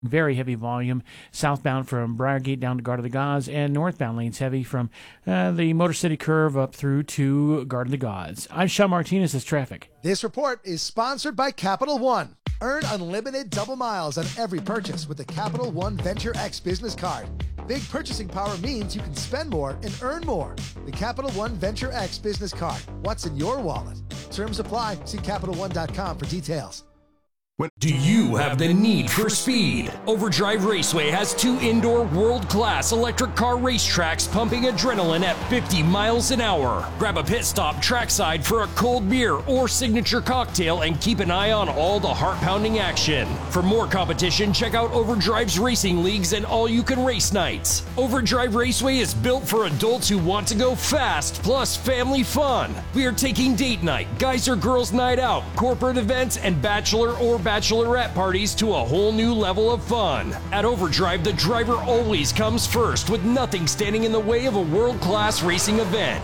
Very heavy volume southbound from Briargate down to Garden of the Gods, and northbound lanes heavy from the Motor City Curve up through to Garden of the Gods. I'm Sean Martinez as traffic. This report is sponsored by Capital One. Earn unlimited double miles on every purchase with the Capital One Venture X business card. Big purchasing power means you can spend more and earn more. The Capital One Venture X business card. What's in your wallet? Terms apply. See CapitalOne.com for details. Do you have the need for speed? Overdrive Raceway has 2 indoor world-class electric car racetracks pumping adrenaline at 50 miles an hour. Grab a pit stop trackside for a cold beer or signature cocktail and keep an eye on all the heart-pounding action. For more competition, check out Overdrive's racing leagues and all-you-can-race nights. Overdrive Raceway is built for adults who want to go fast, plus family fun. We are taking date night, guys or girls night out, corporate events, and bachelor or bachelorette parties to a whole new level of fun. At Overdrive, the driver always comes first, with nothing standing in the way of a world-class racing event.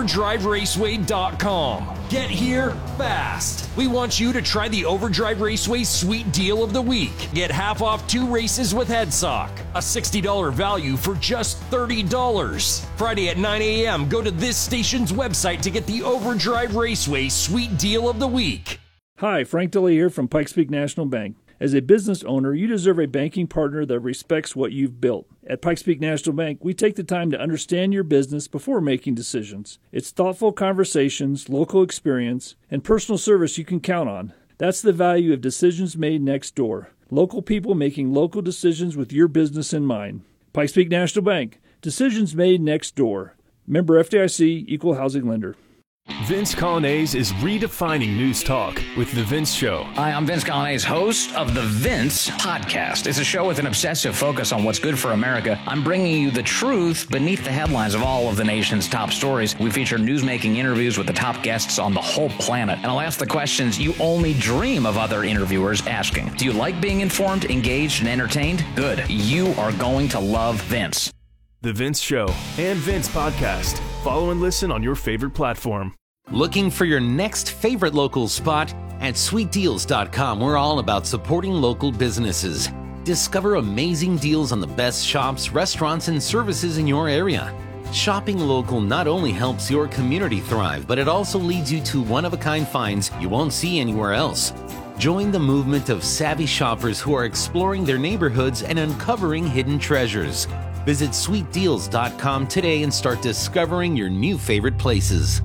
OverdriveRaceway.com. Get here fast. We want you to try the Overdrive Raceway Sweet Deal of the Week. Get half off 2 races with HeadSock. A $60 value for just $30. Friday at 9 a.m., go to this station's website to get the Overdrive Raceway Sweet Deal of the Week. Hi, Frank DeLay here from Pikes Peak National Bank. As a business owner, you deserve a banking partner that respects what you've built. At Pikes Peak National Bank, we take the time to understand your business before making decisions. It's thoughtful conversations, local experience, and personal service you can count on. That's the value of decisions made next door. Local people making local decisions with your business in mind. Pikes Peak National Bank. Decisions made next door. Member FDIC, Equal Housing Lender. Vince Colonnese is redefining news talk with The Vince Show. Hi, I'm Vince Colonnese, host of The Vince Podcast. It's a show with an obsessive focus on what's good for America. I'm bringing you the truth beneath the headlines of all of the nation's top stories. We feature newsmaking interviews with the top guests on the whole planet. And I'll ask the questions you only dream of other interviewers asking. Do you like being informed, engaged, and entertained? Good. You are going to love Vince. The Vince Show and Vince Podcast. Follow and listen on your favorite platform. Looking for your next favorite local spot? At sweetdeals.com, we're all about supporting local businesses. Discover amazing deals on the best shops, restaurants, and services in your area. Shopping local not only helps your community thrive, but it also leads you to one-of-a-kind finds you won't see anywhere else. Join the movement of savvy shoppers who are exploring their neighborhoods and uncovering hidden treasures. Visit sweetdeals.com today and start discovering your new favorite places.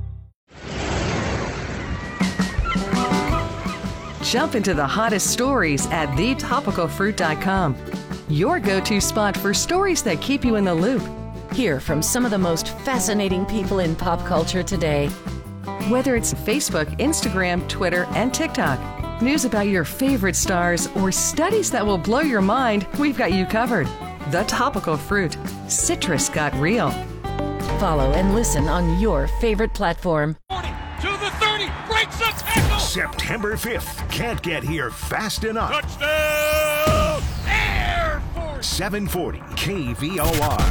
Jump into the hottest stories at thetopicalfruit.com. Your go-to spot for stories that keep you in the loop. Hear from some of the most fascinating people in pop culture today. Whether it's Facebook, Instagram, Twitter, and TikTok, news about your favorite stars, or studies that will blow your mind, we've got you covered. The Topical Fruit. Citrus got real. Follow and listen on your favorite platform. 40 to the 30, breaks the tackle! September 5th, can't get here fast enough. Touchdown! Air Force! 740 KVOR.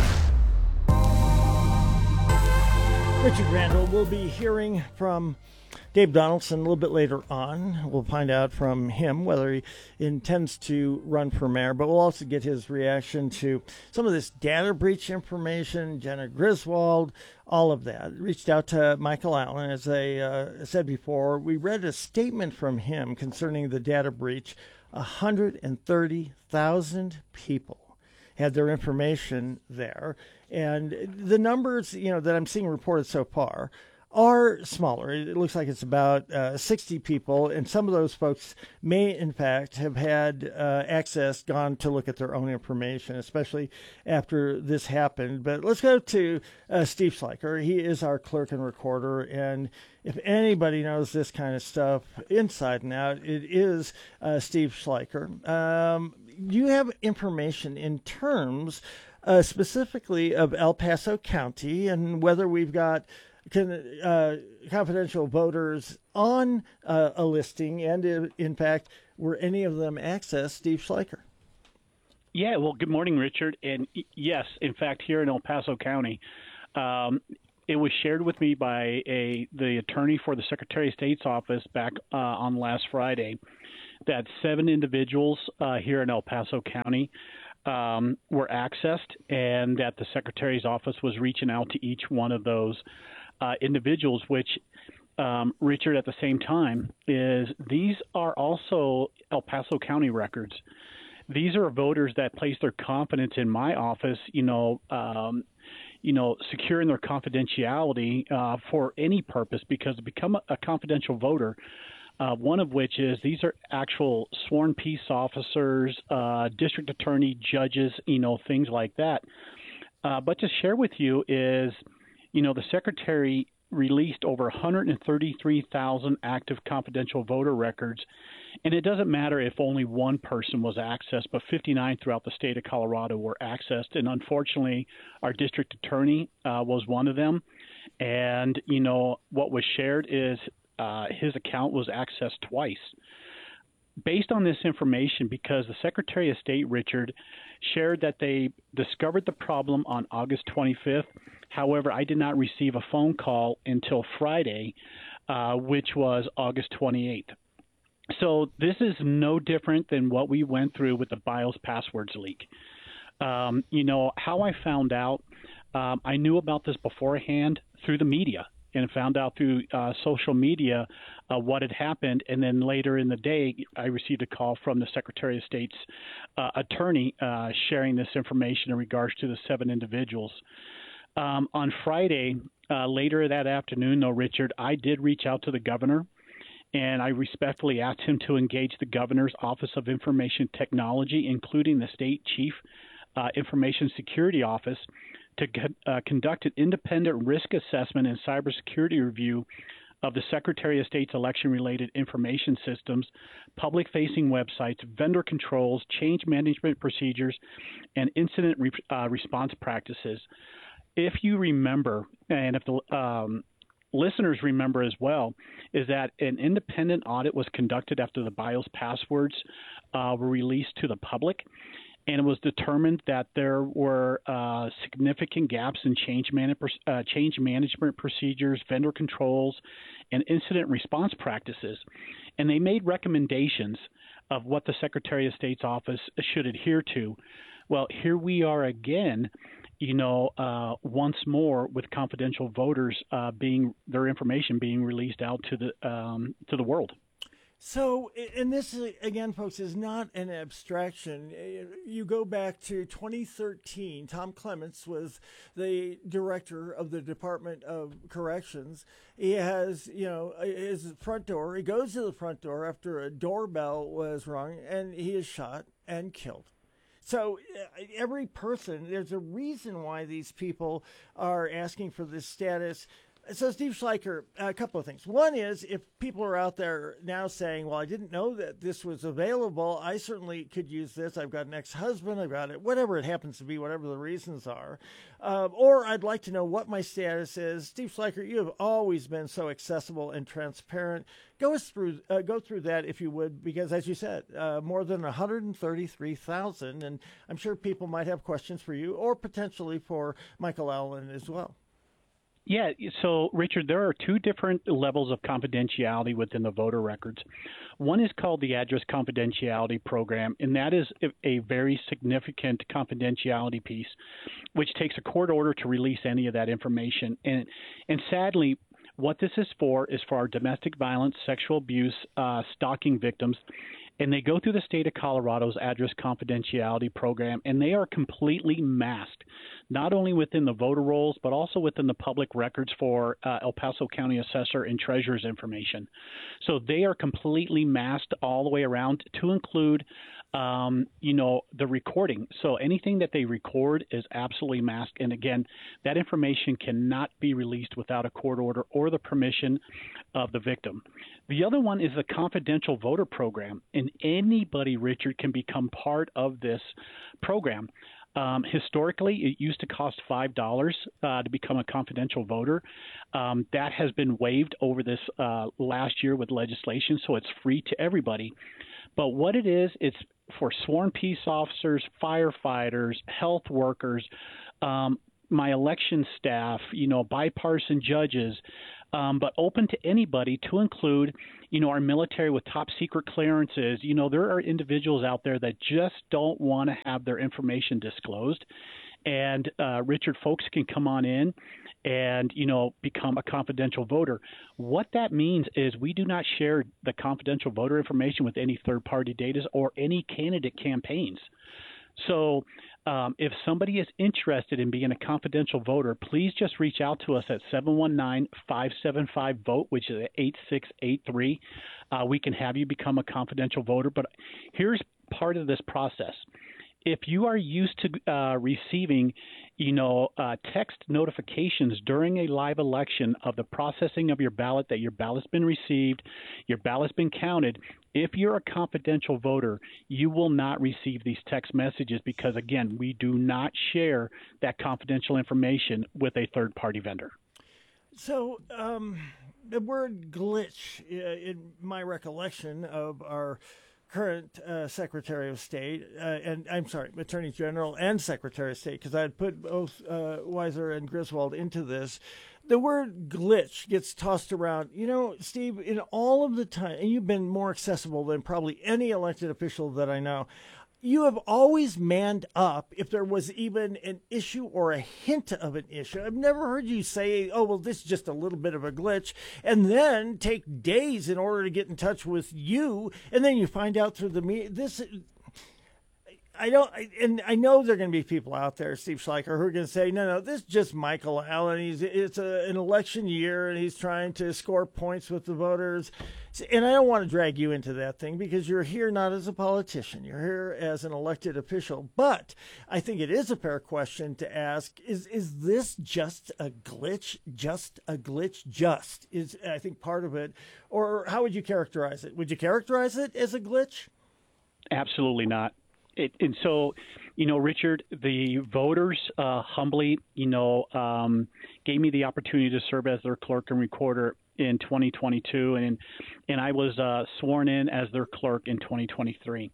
Richard Randall will be hearing from Dave Donaldson a little bit later on. We'll find out from him whether he intends to run for mayor, but we'll also get his reaction to some of this data breach information, Jenna Griswold, all of that. Reached out to Michael Allen, as I said before. We read a statement from him concerning the data breach. 130,000 people had their information there. And the numbers, that I'm seeing reported so far are smaller. It looks like it's about 60 people, and some of those folks may, in fact, have had gone to look at their own information, especially after this happened. But let's go to Steve Schleicher. He is our clerk and recorder, and if anybody knows this kind of stuff inside and out, it is Steve Schleicher. You have information in terms specifically of El Paso County and whether we've got confidential voters on a listing, and in fact, were any of them accessed Steve Schleicher? Yeah, well, good morning, Richard. And yes, in fact, here in El Paso County, it was shared with me by the attorney for the Secretary of State's office back on last Friday that 7 individuals here in El Paso County were accessed, and that the Secretary's office was reaching out to each one of those individuals, which, Richard, at the same time, these are also El Paso County records. These are voters that place their confidence in my office, securing their confidentiality for any purpose, because to become a confidential voter, one of which is these are actual sworn peace officers, district attorney, judges, things like that. But to share with you is, the Secretary released over 133,000 active confidential voter records. And it doesn't matter if only one person was accessed, but 59 throughout the state of Colorado were accessed. And unfortunately, our district attorney was one of them. And, what was shared is his account was accessed twice. Based on this information, because the Secretary of State, Richard, shared that they discovered the problem on August 25th. However, I did not receive a phone call until Friday, which was August 28th. So this is no different than what we went through with the BIOS passwords leak. How I found out, I knew about this beforehand through the media, and found out through social media what had happened. And then later in the day, I received a call from the Secretary of State's attorney sharing this information in regards to the 7 individuals. On Friday, later that afternoon, though, Richard, I did reach out to the governor, and I respectfully asked him to engage the governor's Office of Information Technology, including the State Chief Information Security Office, to conduct an independent risk assessment and cybersecurity review of the Secretary of State's election-related information systems, public-facing websites, vendor controls, change management procedures, and incident response practices. If you remember, and if the listeners remember as well, is that an independent audit was conducted after the BIOS passwords were released to the public, and it was determined that there were significant gaps in change management procedures, vendor controls, and incident response practices. And they made recommendations of what the Secretary of State's office should adhere to. Well, here we are again, once more with confidential voters their information being released out to the world. So, and this, again, folks, is not an abstraction. You go back to 2013. Tom Clements was the director of the Department of Corrections. He has, his front door. He goes to the front door after a doorbell was rung, and he is shot and killed. So every person, there's a reason why these people are asking for this status. So, Steve Schleicher, a couple of things. One is, if people are out there now saying, well, I didn't know that this was available, I certainly could use this. I've got an ex-husband, I've got it, whatever it happens to be, whatever the reasons are. Or I'd like to know what my status is. Steve Schleicher, you have always been so accessible and transparent. Go through that, if you would, because, as you said, more than 133,000, and I'm sure people might have questions for you or potentially for Michael Allen as well. Yeah, so, Richard, there are 2 different levels of confidentiality within the voter records. One is called the Address Confidentiality Program, and that is a very significant confidentiality piece, which takes a court order to release any of that information. And sadly, what this is for our domestic violence, sexual abuse, stalking victims. And they go through the state of Colorado's Address Confidentiality Program, and they are completely masked, not only within the voter rolls, but also within the public records for El Paso County Assessor and Treasurer's information. So they are completely masked all the way around, to include, the recording. So anything that they record is absolutely masked. And again, that information cannot be released without a court order or the permission of the victim. The other one is the confidential voter program, and anybody, Richard, can become part of this program. Historically, it used to cost $5 to become a confidential voter. That has been waived over this last year with legislation, so it's free to everybody. But what it is, it's for sworn peace officers, firefighters, health workers, my election staff, bipartisan judges, but open to anybody, to include, our military with top secret clearances. There are individuals out there that just don't want to have their information disclosed. And Richard, folks can come on in and, become a confidential voter. What that means is we do not share the confidential voter information with any third-party data or any candidate campaigns. So if somebody is interested in being a confidential voter, please just reach out to us at 719-575-VOTE, which is 8683. We can have you become a confidential voter. But here's part of this process. If you are used to receiving, text notifications during a live election of the processing of your ballot, that your ballot's been received, your ballot's been counted, if you're a confidential voter, you will not receive these text messages because, again, we do not share that confidential information with a third-party vendor. So the word glitch, in my recollection of our current Secretary of State, and I'm sorry, Attorney General and Secretary of State, because I had put both Weiser and Griswold into this. The word glitch gets tossed around. Steve, in all of the time, and you've been more accessible than probably any elected official that I know, you have always manned up if there was even an issue or a hint of an issue. I've never heard you say, oh, well, this is just a little bit of a glitch, and then take days in order to get in touch with you, and then you find out through the media. I know there are going to be people out there, Steve Schleicher, who are going to say, no, this is just Michael Allen. It's an election year, and he's trying to score points with the voters. And I don't want to drag you into that thing because you're here not as a politician. You're here as an elected official. But I think it is a fair question to ask, is this just a glitch? Just a glitch? Just is, I think, part of it. Or how would you characterize it? Would you characterize it as a glitch? Absolutely not. And so, Richard, the voters humbly, gave me the opportunity to serve as their clerk and recorder in 2022, and I was sworn in as their clerk in 2023.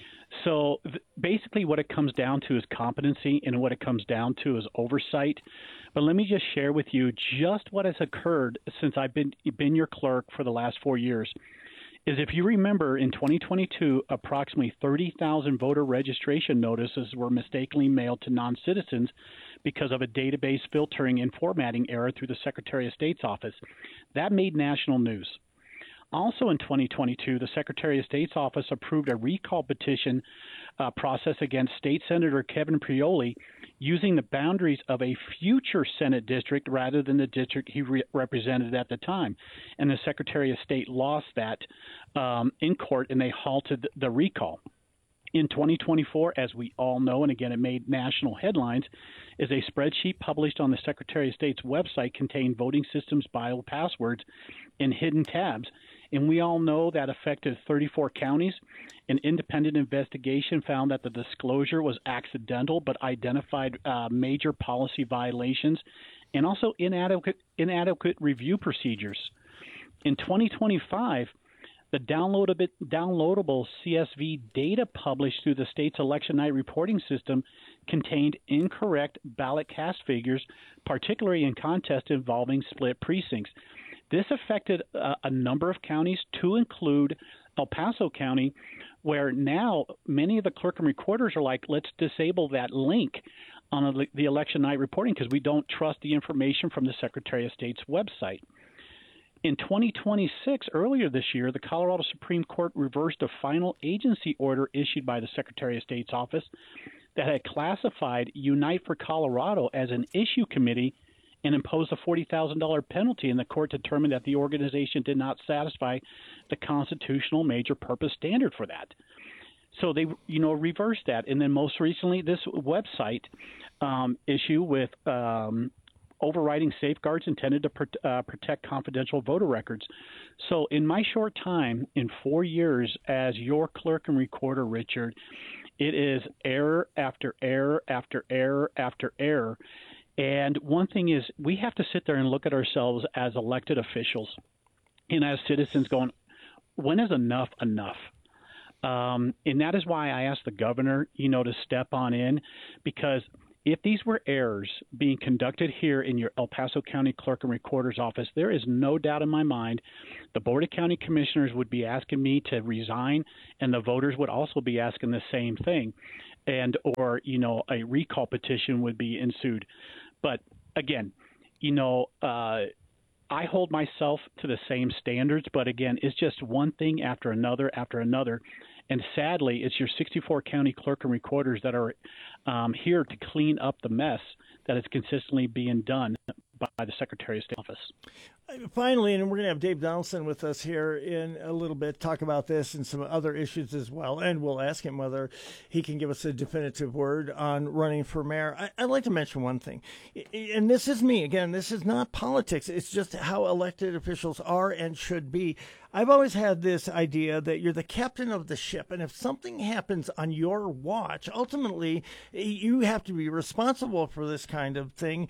So basically what it comes down to is competency, and what it comes down to is oversight. But let me just share with you just what has occurred since I've been your clerk for the last 4 years. Is if you remember, in 2022, approximately 30,000 voter registration notices were mistakenly mailed to non-citizens because of a database filtering and formatting error through the Secretary of State's office. That made national news. Also in 2022, the Secretary of State's office approved a recall petition process against State Senator Kevin Prioli using the boundaries of a future Senate district rather than the district he represented at the time. And the Secretary of State lost that in court, and they halted the recall. In 2024, as we all know, and again, it made national headlines, is a spreadsheet published on the Secretary of State's website contained voting systems bio passwords in hidden tabs. And we all know that affected 34 counties. An independent investigation found that the disclosure was accidental, but identified major policy violations and also inadequate review procedures. In 2025, the downloadable CSV data published through the state's election night reporting system contained incorrect ballot cast figures, particularly in contests involving split precincts. This affected a number of counties, to include El Paso County, where now many of the clerk and recorders are like, let's disable that link on the election night reporting because we don't trust the information from the Secretary of State's website. In 2026, earlier this year, the Colorado Supreme Court reversed a final agency order issued by the Secretary of State's office that had classified Unite for Colorado as an issue committee and imposed a $40,000 penalty, and the court determined that the organization did not satisfy the constitutional major purpose standard for that. So they, reversed that. And then most recently, this website issue with overriding safeguards intended to protect confidential voter records. So in my short time, in 4 years as your clerk and recorder, Richard, it is error after error after error after error. And one thing is, we have to sit there and look at ourselves as elected officials and as citizens going, when is enough enough? And that is why I asked the governor, to step on in, because if these were errors being conducted here in your El Paso County Clerk and Recorder's office, there is no doubt in my mind the Board of County Commissioners would be asking me to resign, and the voters would also be asking the same thing, and or a recall petition would be ensued. But again, I hold myself to the same standards, but again, it's just one thing after another. And sadly, it's your 64 county clerk and recorders that are here to clean up the mess that is consistently being done by the Secretary of State's office. Finally, and we're going to have Dave Donaldson with us here in a little bit, talk about this and some other issues as well. And we'll ask him whether he can give us a definitive word on running for mayor. I'd like to mention one thing, and this is me. Again, this is not politics. It's just how elected officials are and should be. I've always had this idea that you're the captain of the ship, and if something happens on your watch, ultimately you have to be responsible for this kind of thing.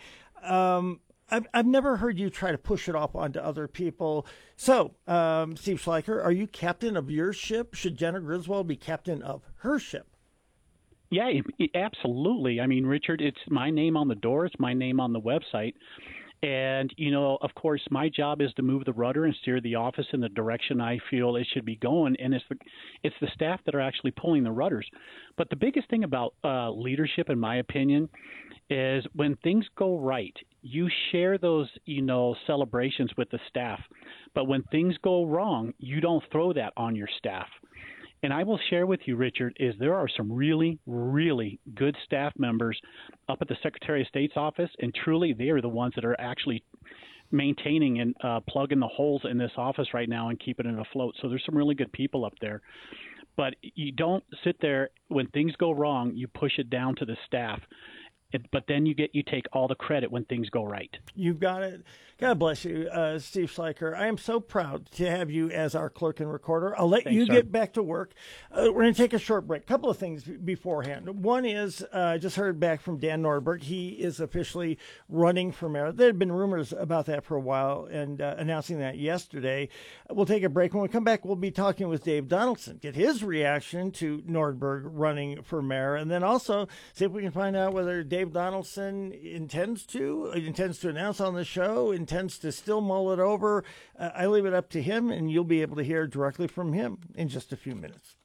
I've never heard you try to push it off onto other people. So, Steve Schleicher, are you captain of your ship? Should Jenna Griswold be captain of her ship? Yeah, absolutely. I mean, Richard, it's my name on the door. It's my name on the website. And, of course, my job is to move the rudder and steer the office in the direction I feel it should be going. And it's the staff that are actually pulling the rudders. But the biggest thing about leadership, in my opinion, is when things go right, you share those, celebrations with the staff. But when things go wrong, you don't throw that on your staff. And I will share with you, Richard, is there are some really, really good staff members up at the Secretary of State's office, and truly they are the ones that are actually maintaining and plugging the holes in this office right now and keeping it afloat. So there's some really good people up there. But you don't sit there when things go wrong, you push it down to the staff. But then you take all the credit when things go right. You've got it. God bless you, Steve Schleicher. I am so proud to have you as our clerk and recorder. I'll let you get back to work. We're going to take a short break. A couple of things beforehand. One is I just heard back from Dan Nordberg. He is officially running for mayor. There had been rumors about that for a while and announcing that yesterday. We'll take a break. When we come back, we'll be talking with Dave Donaldson, get his reaction to Nordberg running for mayor, and then also see if we can find out whether Dave Donaldson intends to announce on the show, intends to still mull it over. I leave it up to him, and you'll be able to hear directly from him in just a few minutes.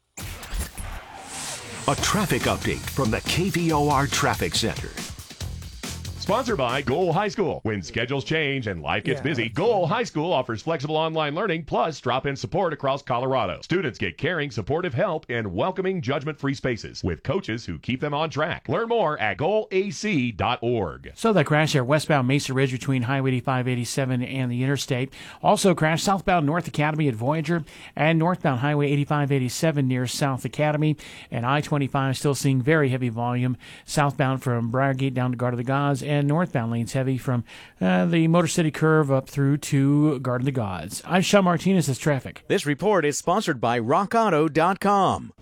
A traffic update from the KVOR Traffic Center. Sponsored by Goal High School. When schedules change and life gets busy, Goal High School offers flexible online learning plus drop-in support across Colorado. Students get caring, supportive help and welcoming, judgment-free spaces with coaches who keep them on track. Learn more at goalac.org. So that crash there westbound Mesa Ridge between Highway 8587 and the interstate. Also crashed southbound North Academy at Voyager and northbound Highway 8587 near South Academy. And I-25 still seeing very heavy volume southbound from Briargate down to Garden of the Gods, and northbound lanes heavy from the Motor City curve up through to Garden of the Gods. I'm Sean Martinez as traffic. This report is sponsored by RockAuto.com.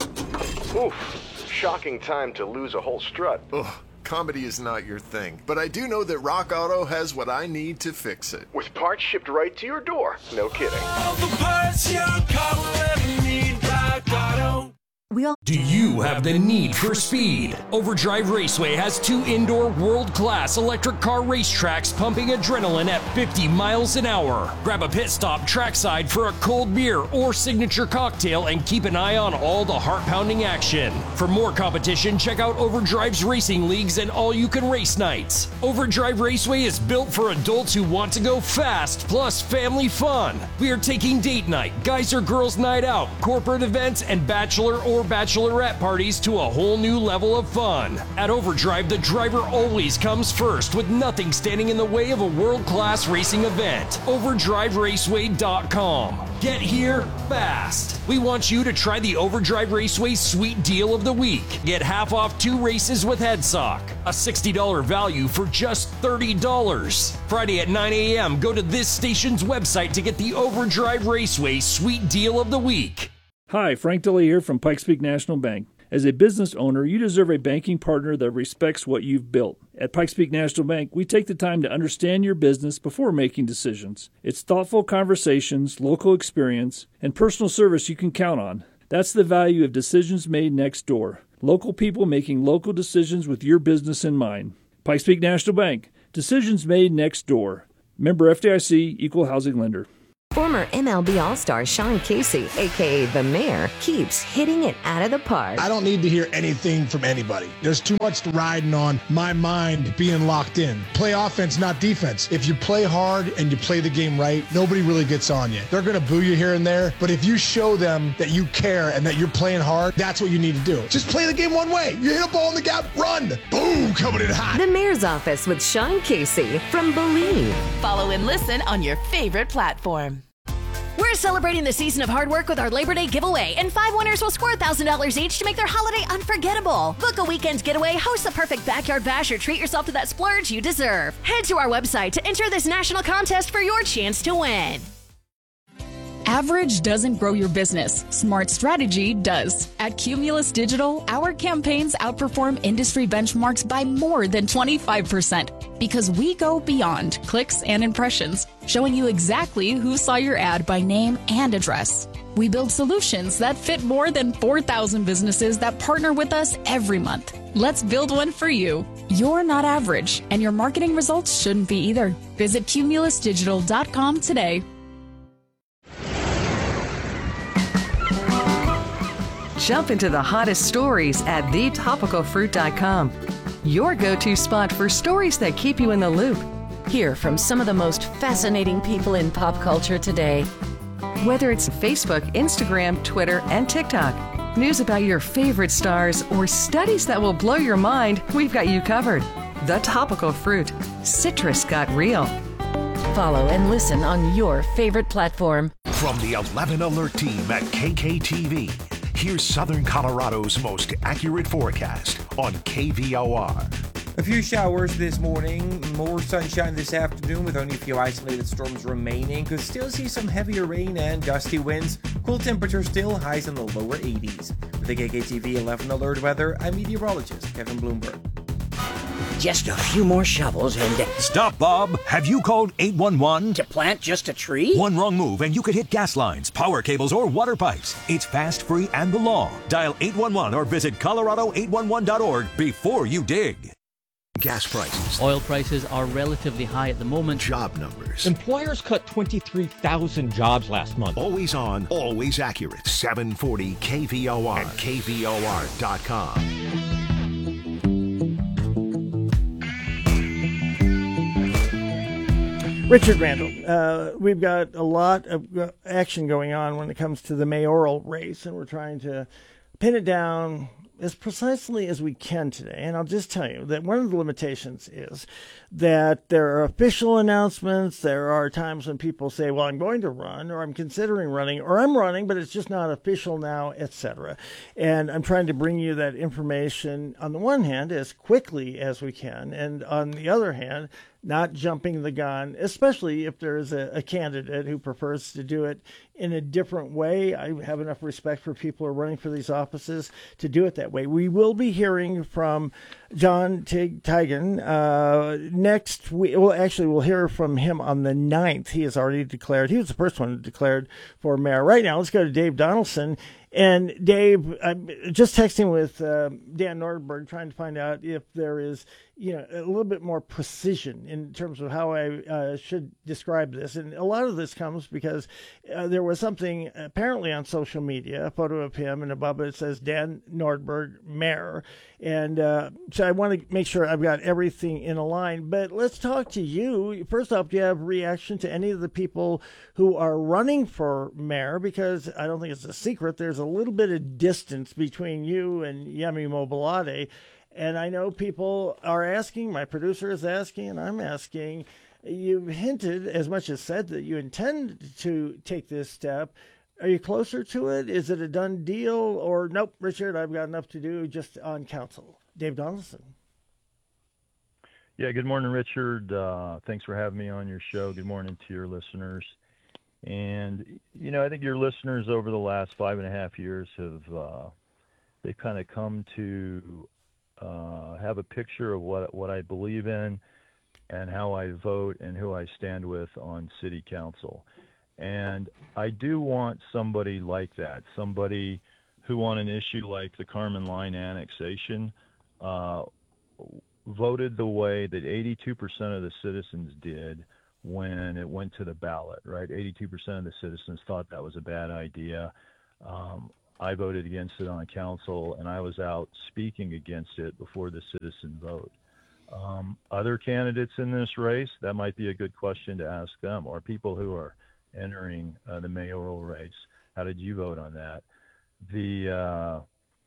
Oof, shocking time to lose a whole strut. Ugh, comedy is not your thing, but I do know that Rock Auto has what I need to fix it. With parts shipped right to your door. No kidding. All the parts your car will ever need, Rock Auto. Do you have the need for speed? Overdrive Raceway has 2 indoor world-class electric car racetracks pumping adrenaline at 50 miles an hour. Grab a pit stop trackside for a cold beer or signature cocktail and keep an eye on all the heart-pounding action. For more competition, check out Overdrive's racing leagues and all-you-can-race nights. Overdrive Raceway is built for adults who want to go fast, plus family fun. We are taking date night, guys or girls night out, corporate events, and bachelor or bachelorette parties to a whole new level of fun. At Overdrive, the driver always comes first, with nothing standing in the way of a world-class racing event. OverdriveRaceway.com. Get here fast. We want you to try the Overdrive Raceway Sweet Deal of the Week. Get half off 2 races with HeadSock. A $60 value for just $30. Friday at 9 a.m., go to this station's website to get the Overdrive Raceway Sweet Deal of the Week. Hi, Frank DeLay here from Pikes Peak National Bank. As a business owner, you deserve a banking partner that respects what you've built. At Pikes Peak National Bank, we take the time to understand your business before making decisions. It's thoughtful conversations, local experience, and personal service you can count on. That's the value of decisions made next door. Local people making local decisions with your business in mind. Pikes Peak National Bank. Decisions made next door. Member FDIC, Equal Housing Lender. Former MLB All-Star Sean Casey, a.k.a. The Mayor, keeps hitting it out of the park. I don't need to hear anything from anybody. There's too much riding on my mind being locked in. Play offense, not defense. If you play hard and you play the game right, nobody really gets on you. They're going to boo you here and there, but if you show them that you care and that you're playing hard, that's what you need to do. Just play the game one way. You hit a ball in the gap, run. Boom, coming in hot. The Mayor's Office with Sean Casey from Believe. Follow and listen on your favorite platform. We're celebrating the season of hard work with our Labor Day giveaway, and 5 winners will score $1,000 each to make their holiday unforgettable. Book a weekend getaway, host the perfect backyard bash, or treat yourself to that splurge you deserve. Head to our website to enter this national contest for your chance to win. Average doesn't grow your business. Smart strategy does. At Cumulus Digital, our campaigns outperform industry benchmarks by more than 25% because we go beyond clicks and impressions, showing you exactly who saw your ad by name and address. We build solutions that fit more than 4,000 businesses that partner with us every month. Let's build one for you. You're not average, and your marketing results shouldn't be either. Visit cumulusdigital.com today. Jump into the hottest stories at thetopicalfruit.com. Your go-to spot for stories that keep you in the loop. Hear from some of the most fascinating people in pop culture today. Whether it's Facebook, Instagram, Twitter, and TikTok, news about your favorite stars, or studies that will blow your mind, we've got you covered. The Topical Fruit. Citrus got real. Follow and listen on your favorite platform. From the 11 Alert team at KKTV, here's Southern Colorado's most accurate forecast on KVOR. A few showers this morning, more sunshine this afternoon with only a few isolated storms remaining. Could still see some heavier rain and gusty winds. Cool temperatures still, highs in the lower 80s. With the KKTV 11 Alert weather, I'm meteorologist Kevin Bloomberg. Just a few more shovels and... Stop, Bob. Have you called 811? To plant just a tree? One wrong move and you could hit gas lines, power cables, or water pipes. It's fast, free, and the law. Dial 811 or visit Colorado811.org before you dig. Gas prices. Oil prices are relatively high at the moment. Job numbers. Employers cut 23,000 jobs last month. Always on, always accurate. 740 KVOR and KVOR.com. Richard Randall, we've got a lot of action going on when it comes to the mayoral race, and we're trying to pin it down as precisely as we can today. And I'll just tell you that one of the limitations is that there are official announcements. There are times when people say, well, I'm going to run, or I'm considering running, or I'm running, but it's just not official now, etc. And I'm trying to bring you that information, on the one hand, as quickly as we can, and on the other hand, not jumping the gun, especially if there is a candidate who prefers to do it in a different way. I have enough respect for people who are running for these offices to do it that way. We will be hearing from John Tigan next week. Well, actually, we'll hear from him on the 9th. He has already declared. He was the first one declared for mayor. Right now, let's go to Dave Donaldson. And Dave, I'm just texting with Dan Nordberg, trying to find out if there is, a little bit more precision in terms of how I should describe this. And a lot of this comes because there was something apparently on social media, a photo of him, and above it says Dan Nordberg, mayor. And so I want to make sure I've got everything in a line. But let's talk to you. First off, do you have reaction to any of the people who are running for mayor? Because I don't think it's a secret. There's a little bit of distance between you and Yemi Mobolade. And I know people are asking, my producer is asking, and I'm asking. You've hinted, as much as said, that you intend to take this step. Are you closer to it? Is it a done deal? Or, nope, Richard, I've got enough to do just on council. Dave Donaldson. Yeah, good morning, Richard. Thanks for having me on your show. Good morning to your listeners. And, I think your listeners over the last 5.5 years have, they've kind of come to have a picture of what I believe in and how I vote and who I stand with on city council. And I do want somebody like that, somebody who on an issue like the Carmen Line annexation voted the way that 82% of the citizens did when it went to the ballot, right? 82% of the citizens thought that was a bad idea. I voted against it on council, and I was out speaking against it before the citizen vote. Other candidates in this race, that might be a good question to ask them, or people who are entering the mayoral race. How did you vote on that? The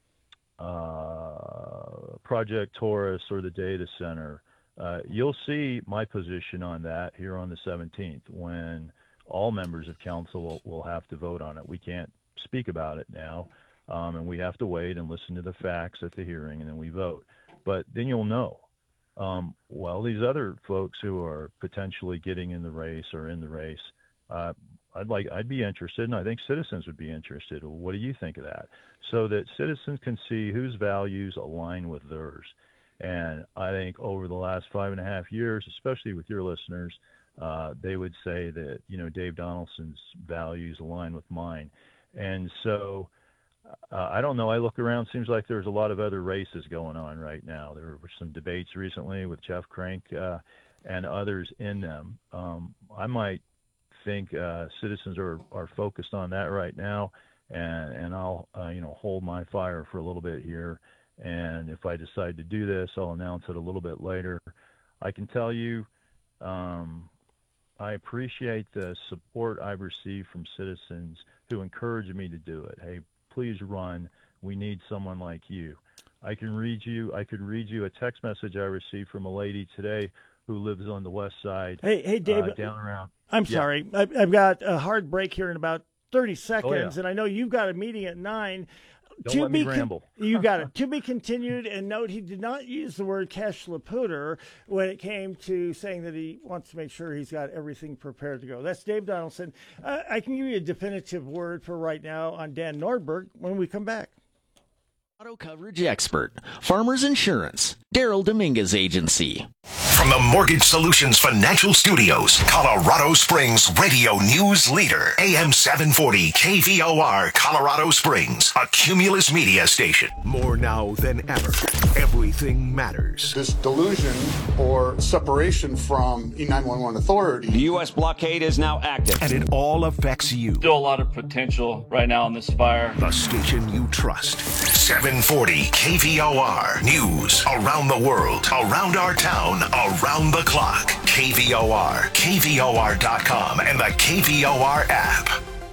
Project Taurus or the data center, you'll see my position on that here on the 17th when all members of council will have to vote on it. We can't speak about it now, and we have to wait and listen to the facts at the hearing, and then we vote. But then you'll know. Well, these other folks who are potentially getting in the race or in the race, I'd be interested, and I think citizens would be interested. What do you think of that? So that citizens can see whose values align with theirs. And I think over the last 5.5 years, especially with your listeners, they would say that, Dave Donaldson's values align with mine. And so I don't know. I look around, seems like there's a lot of other races going on right now. There were some debates recently with Jeff Crank and others in them. I might think citizens are focused on that right now, and I'll hold my fire for a little bit here. And if I decide to do this, I'll announce it a little bit later. I can tell you I appreciate the support I've received from citizens who encourage me to do it. Hey, please run. We need someone like you. I could read you a text message I received from a lady today who lives on the west side. Hey, David. Down around. I'm sorry. I've got a hard break here in about 30 seconds, yeah. and I know you've got a meeting at 9. Don't let me ramble. You got it. To be continued, and note he did not use the word cash laputer when it came to saying that he wants to make sure he's got everything prepared to go. That's Dave Donaldson. I can give you a definitive word for right now on Dan Nordberg when we come back. Auto coverage expert, Farmers Insurance, Daryl Dominguez Agency. From the Mortgage Solutions Financial Studios, Colorado Springs radio news leader, AM 740 KVOR, Colorado Springs, a Cumulus media station. More now than ever, everything matters. This delusion or separation from E911 authority. The U.S. blockade is now active. And it all affects you. Still a lot of potential right now in this fire. The station you trust. 740 KVOR. News around the world, around our town, around the clock. KVOR, KVOR.com, and the KVOR app.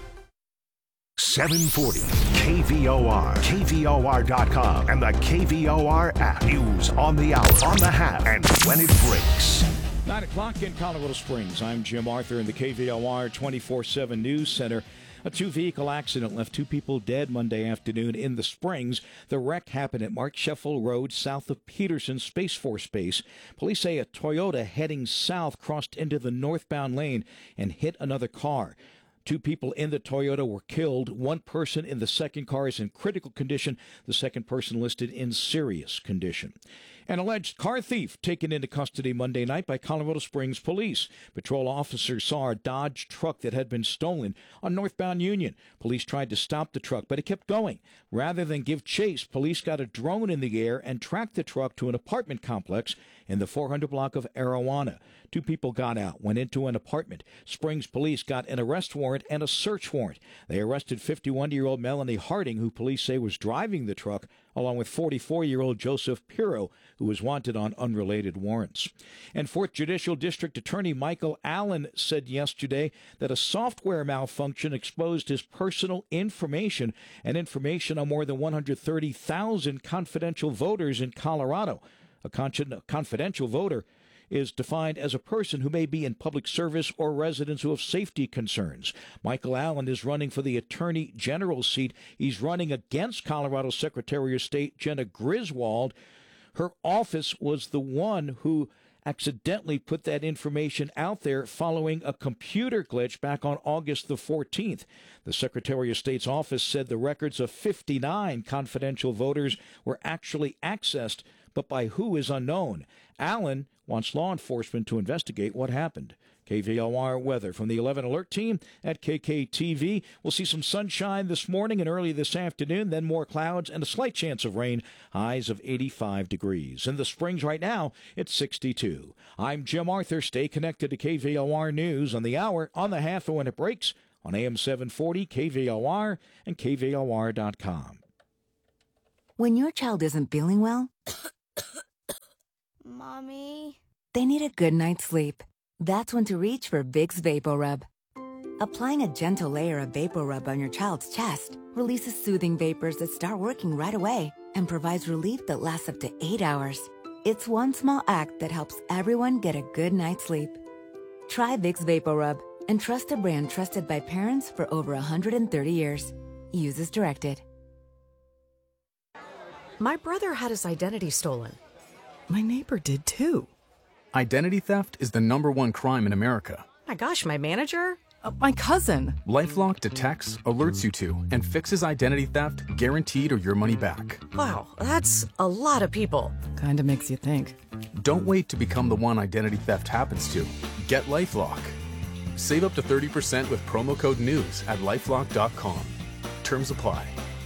740 KVOR, KVOR.com, and the KVOR app. News on the hour, on the half, and when it breaks. 9 o'clock in Colorado Springs. I'm Jim Arthur in the KVOR 24/7 News Center. A two-vehicle accident left 2 people dead Monday afternoon in the Springs. The wreck happened at Mark Sheffield Road, south of Peterson Space Force Base. Police say a Toyota heading south crossed into the northbound lane and hit another car. 2 people in the Toyota were killed. 1 person in the second car is in critical condition. The second person listed in serious condition. An alleged car thief taken into custody Monday night by Colorado Springs police. Patrol officers saw a Dodge truck that had been stolen on northbound Union. Police tried to stop the truck, but it kept going. Rather than give chase, police got a drone in the air and tracked the truck to an apartment complex in the 400 block of Arawana. 2 people got out, went into an apartment. Springs police got an arrest warrant and a search warrant. They arrested 51-year-old Melanie Harding, who police say was driving the truck, along with 44-year-old Joseph Pirro, who was wanted on unrelated warrants. And 4th Judicial District Attorney Michael Allen said yesterday that a software malfunction exposed his personal information and information on more than 130,000 confidential voters in Colorado. A confidential voter is defined as a person who may be in public service or residents who have safety concerns. Michael Allen is running for the Attorney General's seat. He's running against Colorado Secretary of State Jenna Griswold. Her office was the one who accidentally put that information out there following a computer glitch back on August the 14th. The Secretary of State's office said the records of 59 confidential voters were actually accessed but by who is unknown. Allen wants law enforcement to investigate what happened. KVOR weather from the 11 Alert team at KKTV. We'll see some sunshine this morning and early this afternoon, then more clouds and a slight chance of rain, highs of 85 degrees. In the Springs right now, it's 62. I'm Jim Arthur. Stay connected to KVOR News on the hour, on the half, and when it breaks on AM 740, KVOR, and KVOR.com. When your child isn't feeling well, Mommy? They need a good night's sleep. That's when to reach for Vicks VapoRub. Applying a gentle layer of VapoRub on your child's chest releases soothing vapors that start working right away and provides relief that lasts up to 8 hours. It's one small act that helps everyone get a good night's sleep. Try Vicks VapoRub and trust a brand trusted by parents for over 130 years. Use as directed. My brother had his identity stolen. My neighbor did too. Identity theft is the #1 crime in America. My gosh, my manager? My cousin. LifeLock detects, alerts you to, and fixes identity theft guaranteed or your money back. Wow, that's a lot of people. Kinda makes you think. Don't wait to become the one identity theft happens to. Get LifeLock. Save up to 30% with promo code NEWS at LifeLock.com. Terms apply.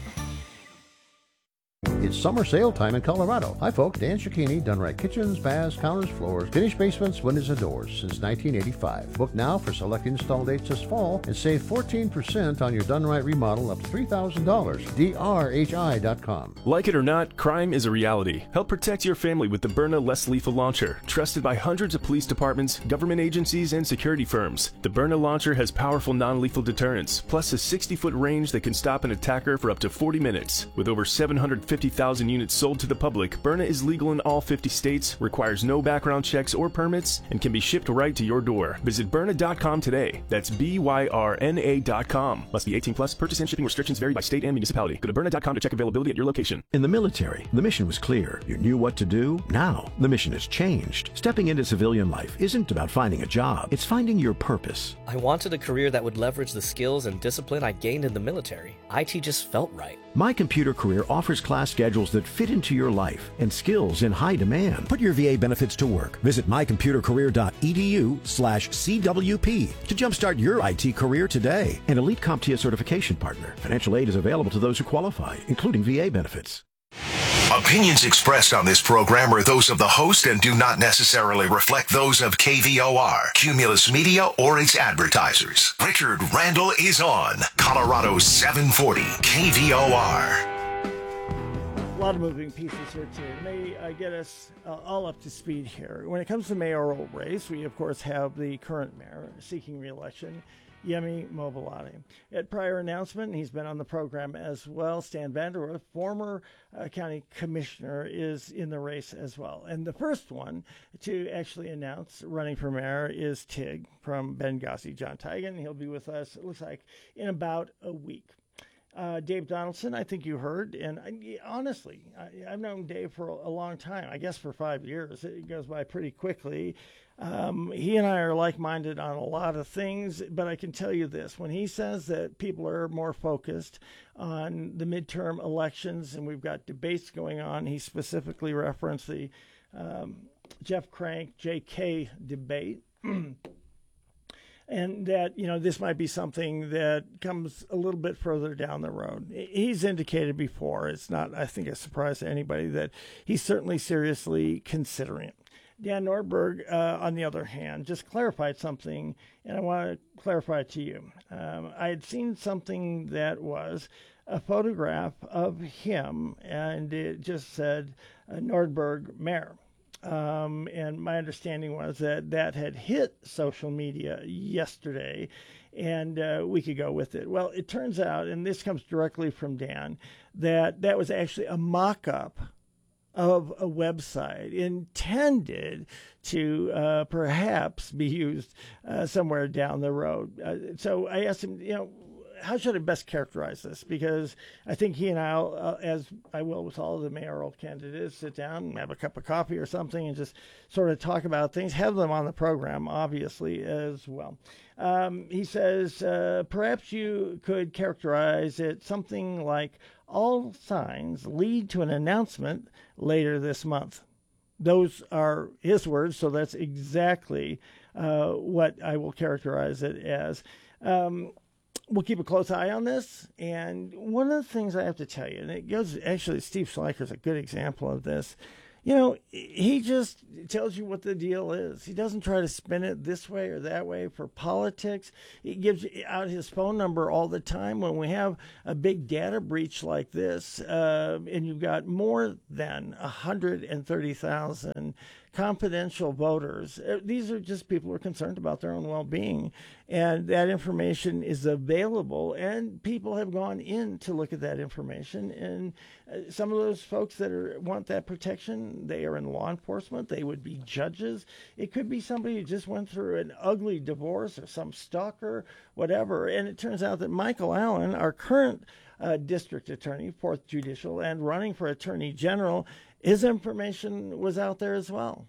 It's summer sale time in Colorado. Hi folks, Dan Cicchini, done right kitchens, baths, counters, floors, finished basements, windows, and doors since 1985. Book now for select install dates this fall and save 14% on your done right remodel up to $3,000. drhi.com. Like it or not, crime is a reality. Help protect your family with the Byrna Less Lethal Launcher, trusted by hundreds of police departments, government agencies, and security firms. The Byrna launcher has powerful non-lethal deterrence, plus a 60-foot range that can stop an attacker for up to 40 minutes. With over 750,000 units sold to the public, Byrna is legal in all 50 states, requires no background checks or permits, and can be shipped right to your door. Visit Byrna.com today. That's BYRNA.com. Must be 18 plus. Purchase and shipping restrictions vary by state and municipality. Go to Byrna.com to check availability at your location. In the military, the mission was clear. You knew what to do. Now, the mission has changed. Stepping into civilian life isn't about finding a job. It's finding your purpose. I wanted a career that would leverage the skills and discipline I gained in the military. IT just felt right. My Computer Career offers class schedules that fit into your life and skills in high demand. Put your VA benefits to work. Visit mycomputercareer.edu/CWP to jumpstart your IT career today. An elite CompTIA certification partner. Financial aid is available to those who qualify, including VA benefits. Opinions expressed on this program are those of the host and do not necessarily reflect those of KVOR, Cumulus Media, or its advertisers. Richard Randall is on Colorado 740 KVOR. A lot of moving pieces here, too. May get us all up to speed here. When it comes to mayoral race, we, of course, have the current mayor seeking re-election, Yemi Mobolade. At prior announcement, he's been on the program as well. Stan Vanderwerf, former county commissioner, is in the race as well. And the first one to actually announce running for mayor is TIG from Benghazi, John Tigan. He'll be with us, it looks like, in about a week. Dave Donaldson, I think you heard, and honestly, I've known Dave for a long time, I guess for 5 years. It goes by pretty quickly. He and I are like-minded on a lot of things, but I can tell you this. When he says that people are more focused on the midterm elections and we've got debates going on, he specifically referenced the Jeff Crank, JK debate. And that, this might be something that comes a little bit further down the road. He's indicated before, it's not, I think, a surprise to anybody, that he's certainly seriously considering it. Dan Nordberg, on the other hand, just clarified something, and I want to clarify it to you. I had seen something that was a photograph of him, and it just said Nordberg Mayor. And my understanding was that had hit social media yesterday, and we could go with it. Well, it turns out, and this comes directly from Dan, that was actually a mock-up of a website intended to perhaps be used somewhere down the road. So I asked him, how should I best characterize this? Because I think he and I, as I will with all of the mayoral candidates, sit down and have a cup of coffee or something and just sort of talk about things, have them on the program, obviously, as well. He says, perhaps you could characterize it something like All signs lead to an announcement later this month. Those are his words, so that's exactly what I will characterize it as. We'll keep a close eye on this. And one of the things I have to tell you, and it goes, actually, Steve Schleicher is a good example of this. You know, he just tells you what the deal is. He doesn't try to spin it this way or that way for politics. He gives out his phone number all the time. When we have a big data breach like this, and you've got more than 130,000 confidential voters, these are just people who are concerned about their own well-being, and that information is available, and people have gone in to look at that information, and some of those folks that want that protection, they are in law enforcement, they would be judges, it could be somebody who just went through an ugly divorce or some stalker, whatever, and it turns out that Michael Allen, our current district attorney, 4th Judicial, and running for Attorney General, his information was out there as well.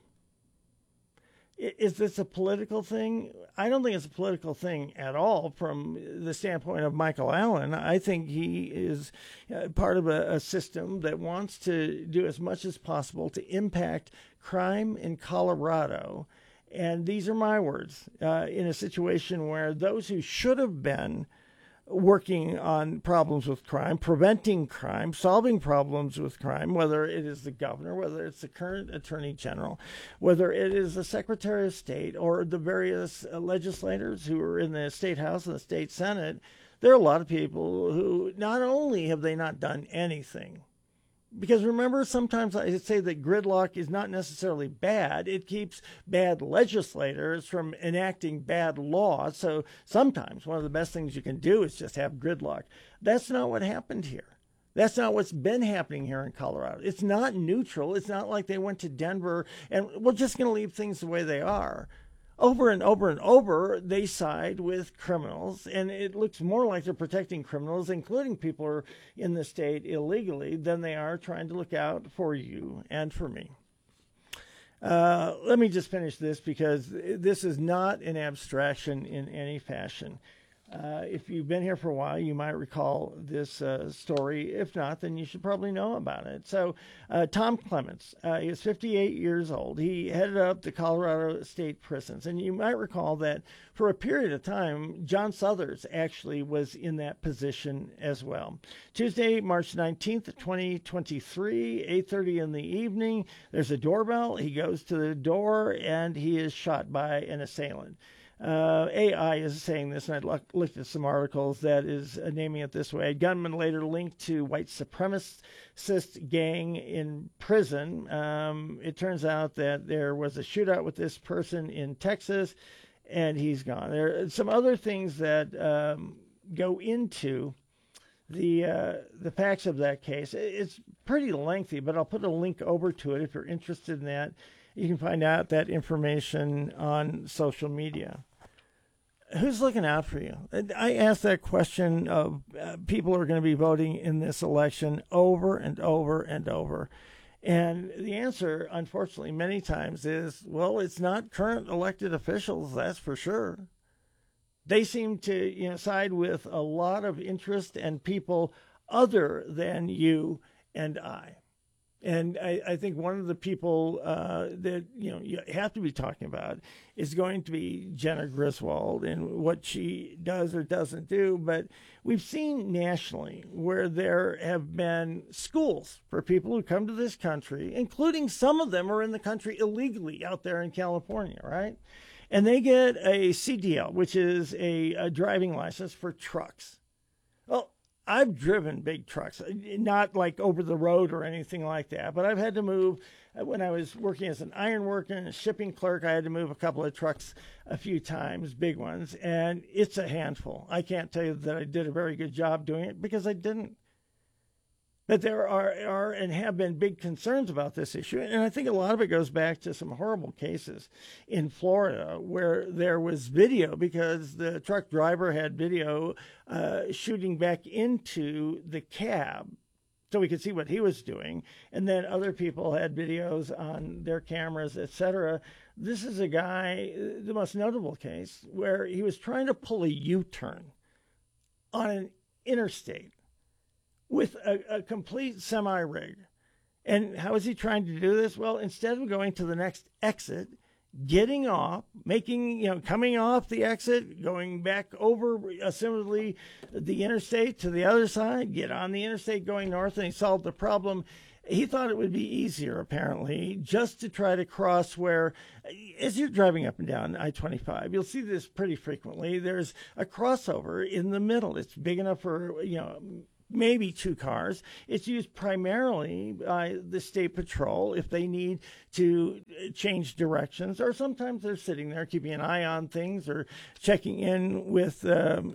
Is this a political thing? I don't think it's a political thing at all from the standpoint of Michael Allen. I think he is part of a system that wants to do as much as possible to impact crime in Colorado. And these are my words, in a situation where those who should have been working on problems with crime, preventing crime, solving problems with crime, whether it is the governor, whether it's the current attorney general, whether it is the secretary of state or the various legislators who are in the state house and the state senate, there are a lot of people who not only have they not done anything, because remember, sometimes I say that gridlock is not necessarily bad. It keeps bad legislators from enacting bad laws. So sometimes one of the best things you can do is just have gridlock. That's not what happened here. That's not what's been happening here in Colorado. It's not neutral. It's not like they went to Denver and we're just going to leave things the way they are. Over and over and over, they side with criminals, and it looks more like they're protecting criminals, including people who are in the state illegally, than they are trying to look out for you and for me. Let me just finish this, because this is not an abstraction in any fashion. If you've been here for a while, you might recall this story. If not, then you should probably know about it. So Tom Clements, he was 58 years old. He headed up the Colorado State Prisons. And you might recall that for a period of time, John Suthers actually was in that position as well. Tuesday, March 19th, 2023, 8:30 in the evening, there's a doorbell. He goes to the door, and he is shot by an assailant. AI is saying this, and I looked at some articles that is naming it this way. A gunman later linked to white supremacist gang in prison. It turns out that there was a shootout with this person in Texas, and he's gone. There are some other things that go into the facts of that case. It's pretty lengthy, but I'll put a link over to it if you're interested in that. You can find out that information on social media. Who's looking out for you? I ask that question of people who are going to be voting in this election over and over and over. And the answer, unfortunately, many times is, well, it's not current elected officials, that's for sure. They seem to side with a lot of interest and people other than you and I. And I think one of the people that you have to be talking about is going to be Jenna Griswold and what she does or doesn't do. But we've seen nationally where there have been schools for people who come to this country, including some of them are in the country illegally out there in California, right? And they get a CDL, which is a driving license for trucks. Well, I've driven big trucks, not like over the road or anything like that, but I've had to move. When I was working as an iron worker and a shipping clerk, I had to move a couple of trucks a few times, big ones, and it's a handful. I can't tell you that I did a very good job doing it because I didn't. But there are and have been big concerns about this issue. And I think a lot of it goes back to some horrible cases in Florida where there was video because the truck driver had video shooting back into the cab so we could see what he was doing. And then other people had videos on their cameras, etc. This is a guy, the most notable case, where he was trying to pull a U-turn on an interstate with a complete semi-rig. And how is he trying to do this? Well, instead of going to the next exit, getting off, coming off the exit, going back over, similarly, the interstate to the other side, get on the interstate going north, and he solved the problem. He thought it would be easier, apparently, just to try to cross where, as you're driving up and down I-25, you'll see this pretty frequently. There's a crossover in the middle. It's big enough for, maybe 2 cars. It's used primarily by the State Patrol if they need to change directions, or sometimes they're sitting there keeping an eye on things or checking in with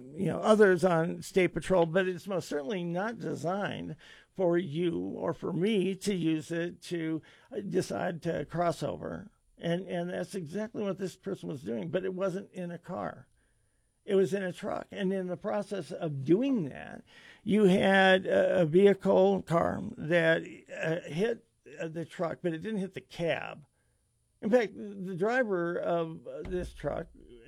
others on State Patrol. But it's most certainly not designed for you or for me to use it to decide to cross over. And that's exactly what this person was doing, but it wasn't in a car. It was in a truck. And in the process of doing that, you had a car that hit the truck, but it didn't hit the cab. In fact, the driver of this truck,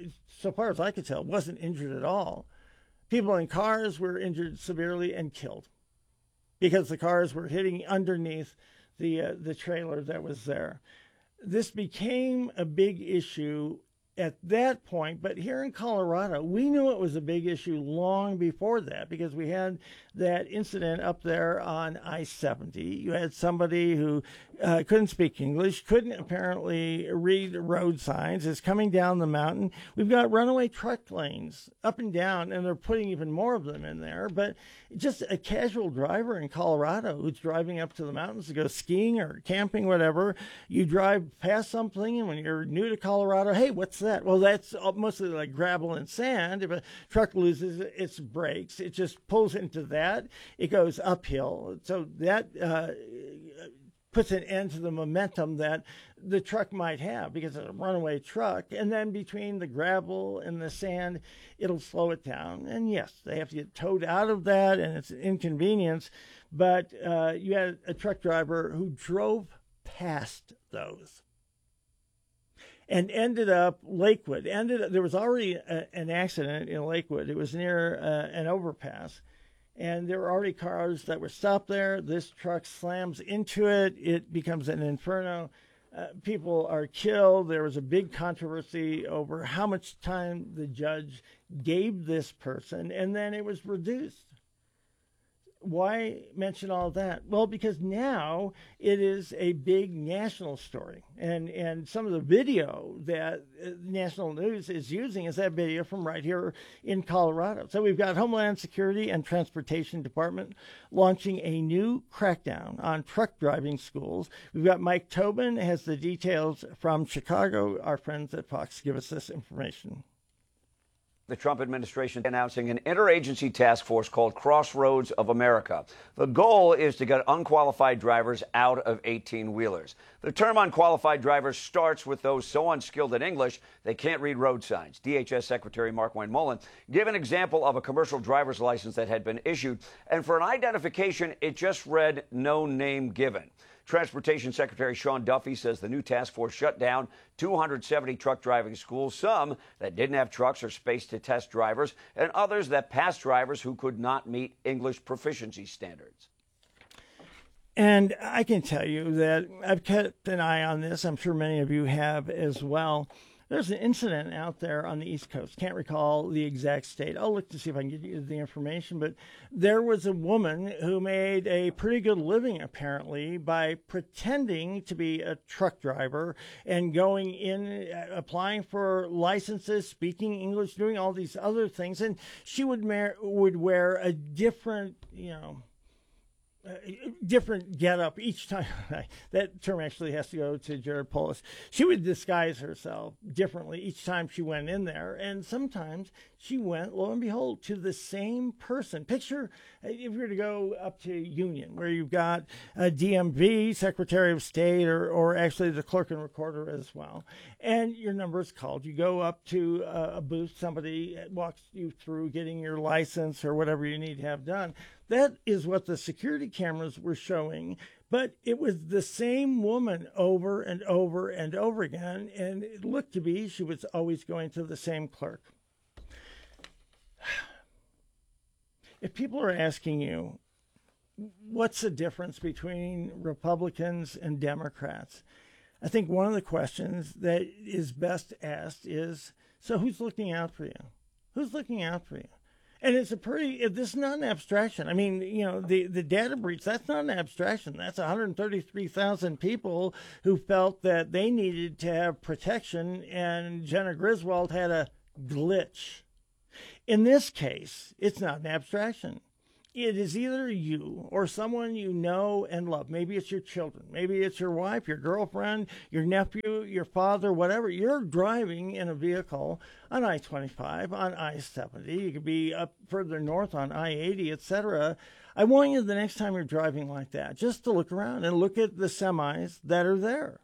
so far as I could tell, wasn't injured at all. People in cars were injured severely and killed because the cars were hitting underneath the trailer that was there. This became a big issue at that point, but here in Colorado, we knew it was a big issue long before that because we had that incident up there on I-70. You had somebody who couldn't speak English, couldn't apparently read road signs, is coming down the mountain. We've got runaway truck lanes up and down, and they're putting even more of them in there. But just a casual driver in Colorado who's driving up to the mountains to go skiing or camping, whatever, you drive past something, and when you're new to Colorado, hey, what's that? Well, that's mostly like gravel and sand. If a truck loses its brakes, it just pulls into that. It goes uphill. So that puts an end to the momentum that the truck might have because it's a runaway truck. And then between the gravel and the sand, it'll slow it down. And yes, they have to get towed out of that, and it's an inconvenience. But you had a truck driver who drove past those and ended up Lakewood. There was already an accident in Lakewood. It was near an overpass. And there were already cars that were stopped there. This truck slams into it. It becomes an inferno. People are killed. There was a big controversy over how much time the judge gave this person, and then it was reduced. Why mention all that? Well, because now it is a big national story. And some of the video that national news is using is that video from right here in Colorado. So we've got Homeland Security and Transportation Department launching a new crackdown on truck driving schools. We've got Mike Tobin has the details from Chicago. Our friends at Fox give us this information. The Trump administration announcing an interagency task force called Crossroads of America. The goal is to get unqualified drivers out of 18-wheelers. The term unqualified drivers starts with those so unskilled in English they can't read road signs. DHS Secretary Markwayne Mullin gave an example of a commercial driver's license that had been issued, and for an identification, it just read no name given. Transportation Secretary Sean Duffy says the new task force shut down 270 truck driving schools, some that didn't have trucks or space to test drivers, and others that passed drivers who could not meet English proficiency standards. And I can tell you that I've kept an eye on this. I'm sure many of you have as well. There's an incident out there on the East Coast. Can't recall the exact state. I'll look to see if I can get you the information. But there was a woman who made a pretty good living, apparently, by pretending to be a truck driver and going in, applying for licenses, speaking English, doing all these other things. And she would wear a different, different getup each time. That term actually has to go to Jared Polis. She would disguise herself differently each time she went in there, and sometimes she went, lo and behold, to the same person. Picture if you were to go up to Union, where you've got a DMV, Secretary of State, or actually the clerk and recorder as well, and your number is called. You go up to a booth, somebody walks you through getting your license or whatever you need to have done. That is what the security cameras were showing, but it was the same woman over and over and over again, and it looked to be she was always going to the same clerk. If people are asking you, what's the difference between Republicans and Democrats? I think one of the questions that is best asked is, so who's looking out for you? Who's looking out for you? And this is not an abstraction. I mean, the data breach, that's not an abstraction. That's 133,000 people who felt that they needed to have protection, and Jenna Griswold had a glitch. In this case, it's not an abstraction. It is either you or someone you know and love. Maybe it's your children. Maybe it's your wife, your girlfriend, your nephew, your father, whatever. You're driving in a vehicle on I-25, on I-70. You could be up further north on I-80, etc. I want you the next time you're driving like that just to look around and look at the semis that are there.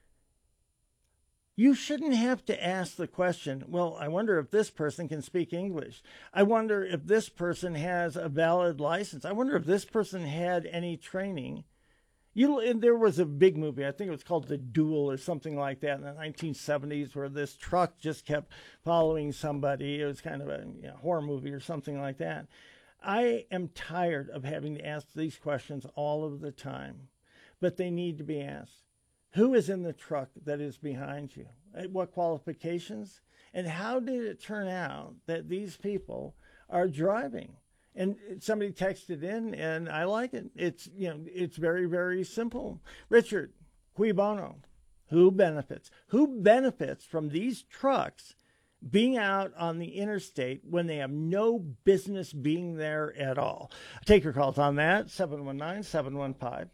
You shouldn't have to ask the question, well, I wonder if this person can speak English. I wonder if this person has a valid license. I wonder if this person had any training. There was a big movie, I think it was called The Duel or something like that in the 1970s, where this truck just kept following somebody. It was kind of a horror movie or something like that. I am tired of having to ask these questions all of the time, but they need to be asked. Who is in the truck that is behind you? What qualifications? And how did it turn out that these people are driving? And somebody texted in, and I like it. It's very, very simple. Richard, cui bono? Who benefits? Who benefits from these trucks being out on the interstate when they have no business being there at all? Take your calls on that, 719-715.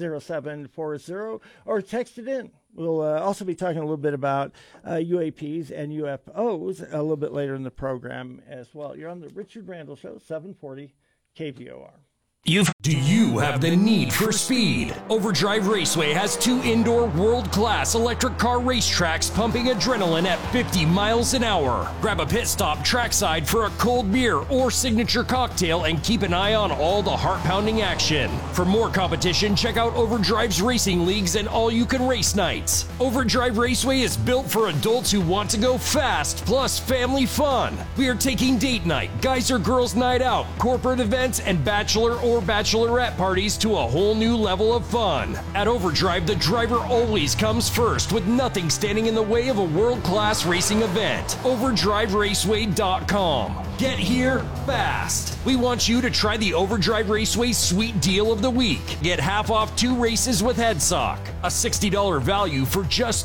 0740, or text it in. We'll also be talking a little bit about UAPs and UFOs a little bit later in the program as well. You're on the Richard Randall Show, 740 KVOR. Do you have the need for speed? Overdrive Raceway has 2 indoor world-class electric car racetracks pumping adrenaline at 50 miles an hour. Grab a pit stop trackside for a cold beer or signature cocktail and keep an eye on all the heart-pounding action. For more competition, check out Overdrive's racing leagues and all-you-can race nights. Overdrive Raceway is built for adults who want to go fast, plus family fun. We are taking date night, guys or girls night out, corporate events, and bachelor or bachelorette parties to a whole new level of fun. At Overdrive, the driver always comes first, with nothing standing in the way of a world-class racing event. OverdriveRaceway.com. Get here fast. We want you to try the Overdrive Raceway Sweet Deal of the Week. Get half off 2 races with HeadSock. A $60 value for just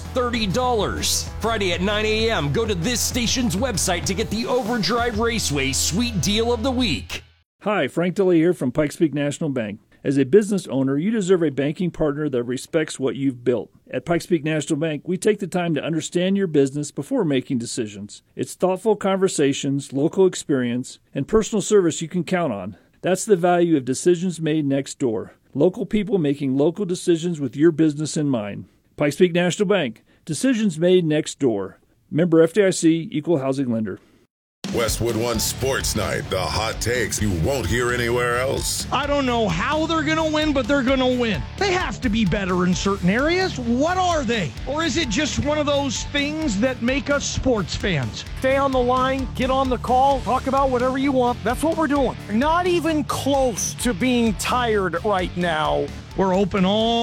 $30. Friday at 9 a.m., go to this station's website to get the Overdrive Raceway Sweet Deal of the Week. Hi, Frank DeLay here from Pikes Peak National Bank. As a business owner, you deserve a banking partner that respects what you've built. At Pikes Peak National Bank, we take the time to understand your business before making decisions. It's thoughtful conversations, local experience, and personal service you can count on. That's the value of decisions made next door. Local people making local decisions with your business in mind. Pikes Peak National Bank. Decisions made next door. Member FDIC, Equal Housing Lender. Westwood One Sports Night, the hot takes you won't hear anywhere else. I don't know how they're going to win, but they're going to win. They have to be better in certain areas. What are they? Or is it just one of those things that make us sports fans? Stay on the line, get on the call, talk about whatever you want. That's what we're doing. Not even close to being tired right now. We're open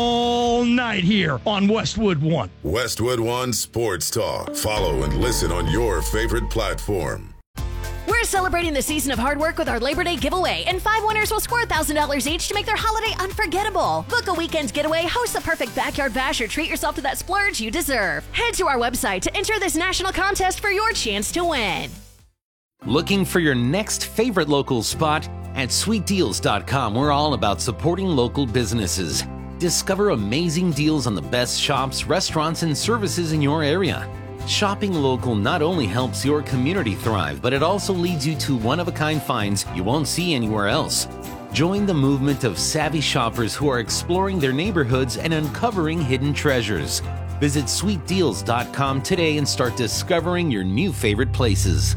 all night here on Westwood One. Westwood One Sports Talk. Follow and listen on your favorite platform. We're celebrating the season of hard work with our Labor Day giveaway, and 5 winners will score $1,000 each to make their holiday unforgettable. Book a weekend getaway, host the perfect backyard bash, or treat yourself to that splurge you deserve. Head to our website to enter this national contest for your chance to win. Looking for your next favorite local spot? At SweetDeals.com, we're all about supporting local businesses. Discover amazing deals on the best shops, restaurants, and services in your area. Shopping local not only helps your community thrive, but it also leads you to one-of-a-kind finds you won't see anywhere else. Join the movement of savvy shoppers who are exploring their neighborhoods and uncovering hidden treasures. Visit SweetDeals.com today and start discovering your new favorite places.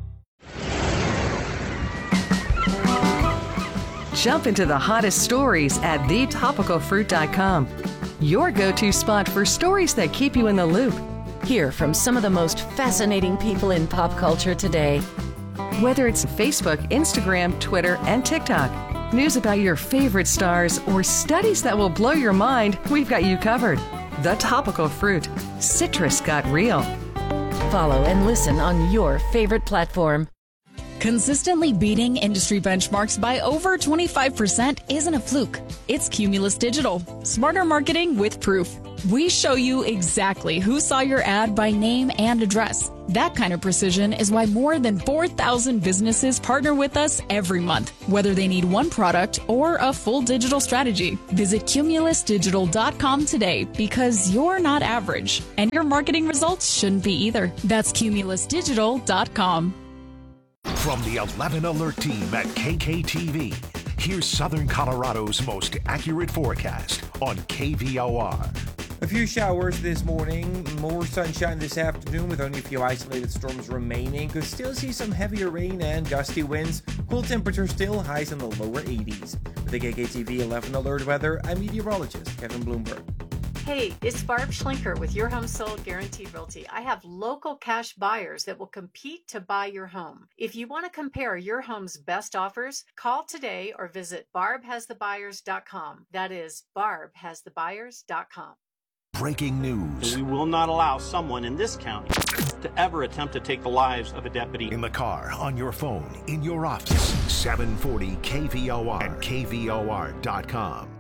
Jump into the hottest stories at thetopicalfruit.com. Your go-to spot for stories that keep you in the loop. Hear from some of the most fascinating people in pop culture today. Whether it's Facebook, Instagram, Twitter, and TikTok, News about your favorite stars or studies that will blow your mind, we've got you covered. The Topical Fruit. Citrus got real. Follow and listen on your favorite platform. Consistently beating industry benchmarks by over 25% isn't a fluke. It's Cumulus Digital. Smarter marketing with proof. We show you exactly who saw your ad by name and address. That kind of precision is why more than 4,000 businesses partner with us every month, whether they need one product or a full digital strategy. Visit cumulusdigital.com today because you're not average, and your marketing results shouldn't be either. That's cumulusdigital.com. From the 11 Alert team at KKTV, here's Southern Colorado's most accurate forecast on KVOR. A few showers this morning, more sunshine this afternoon with only a few isolated storms remaining. Could still see some heavier rain and gusty winds. Cool temperatures still, highs in the lower 80s. With the KKTV 11 Alert weather, I'm meteorologist Kevin Bloomberg. Hey, it's Barb Schlinker with Your Home Sold Guaranteed Realty. I have local cash buyers that will compete to buy your home. If you want to compare your home's best offers, call today or visit barbhasthebuyers.com. That is barbhasthebuyers.com. Breaking news. We will not allow someone in this county to ever attempt to take the lives of a deputy. In the car, on your phone, in your office. 740 KVOR and KVOR.com.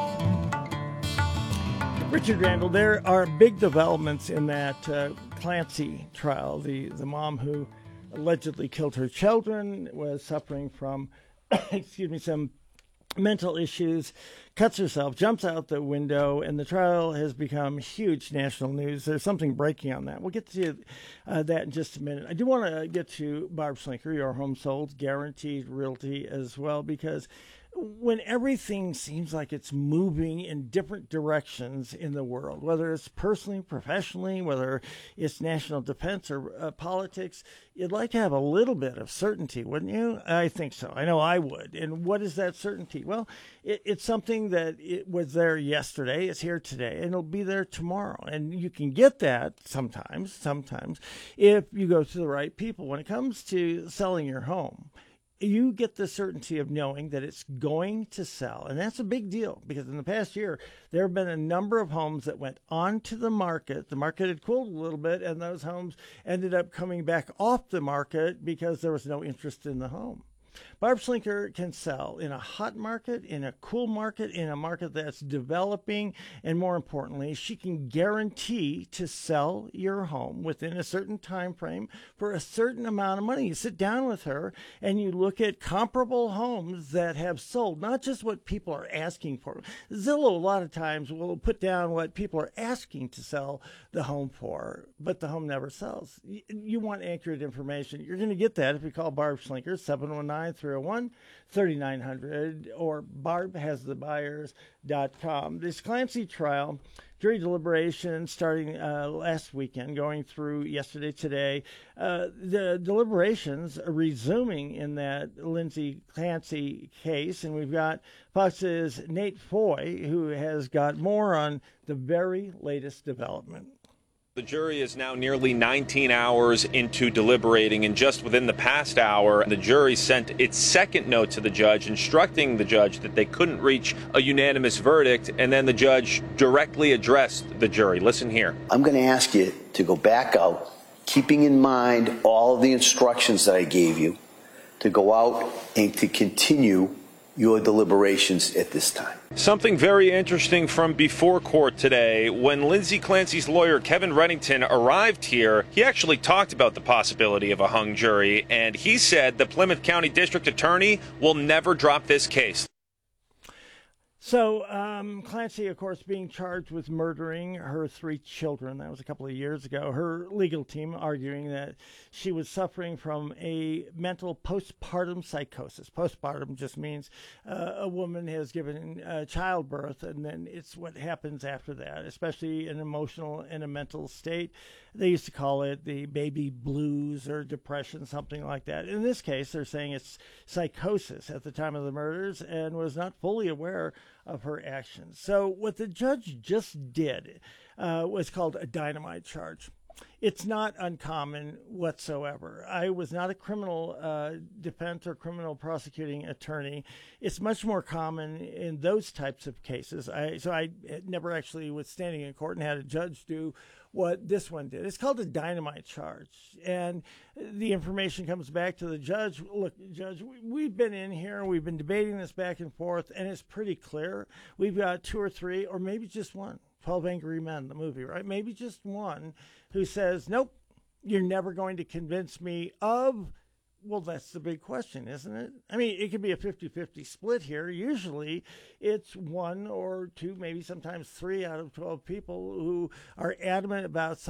Richard Randall, there are big developments in that Clancy trial. The mom who allegedly killed her children was suffering from, some mental issues, cuts herself, jumps out the window, and the trial has become huge national news. There's something breaking on that. We'll get to that in just a minute. I do want to get to Barb Schlinker, Your Home Sold Guaranteed Realty as well, because when everything seems like it's moving in different directions in the world, whether it's personally, professionally, whether it's national defense or politics, you'd like to have a little bit of certainty, wouldn't you? I think so. I know I would. And what is that certainty? Well, it's something that it was there yesterday, it's here today, and it'll be there tomorrow. And you can get that sometimes, if you go to the right people. When it comes to selling your home, you get the certainty of knowing that it's going to sell. And that's a big deal because in the past year, there have been a number of homes that went onto the market. The market had cooled a little bit, and those homes ended up coming back off the market because there was no interest in the home. Barb Schlinker can sell in a hot market, in a cool market, in a market that's developing, and more importantly, she can guarantee to sell your home within a certain time frame for a certain amount of money. You sit down with her and you look at comparable homes that have sold, not just what people are asking for. Zillow a lot of times will put down what people are asking to sell the home for, but the home never sells. You want accurate information. You're going to get that if you call Barb Schlinker, 719-301-3900 or barbhasthebuyers.com. This Clancy trial, jury deliberation starting last weekend, going through yesterday, today. The deliberations are resuming in that Lindsay Clancy case, and we've got Fox's Nate Foy, who has got more on the very latest development. The jury is now nearly 19 hours into deliberating, and just within the past hour, the jury sent its second note to the judge, instructing the judge that they couldn't reach a unanimous verdict, and then the judge directly addressed the jury. Listen here. I'm going to ask you to go back out, keeping in mind all of the instructions that I gave you, to go out and to continue your deliberations at this time. Something very interesting from before court today. When Lindsay Clancy's lawyer, Kevin Reddington, arrived here, he actually talked about the possibility of a hung jury, and he said the Plymouth County District Attorney will never drop this case. So Clancy, of course, being charged with murdering her 3 children. That was a couple of years ago. Her legal team arguing that she was suffering from a mental postpartum psychosis. Postpartum just means a woman has given childbirth, and then it's what happens after that, especially an emotional and a mental state. They used to call it the baby blues or depression, something like that. In this case, they're saying it's psychosis at the time of the murders and was not fully aware of her actions. So what the judge just did was called a dynamite charge. It's not uncommon whatsoever. I was not a criminal defense or criminal prosecuting attorney. It's much more common in those types of cases. I never actually was standing in court and had a judge do what this one did. It's called a dynamite charge. And the information comes back to the judge. Look, Judge, we've been in here, we've been debating this back and forth, and it's pretty clear. We've got 2 or 3, or maybe just one. 12 Angry Men, the movie, right? Maybe just one who says, nope, you're never going to convince me of, well, that's the big question, isn't it? I mean, it could be a 50-50 split here. Usually it's 1 or 2, maybe sometimes 3 out of 12 people who are adamant about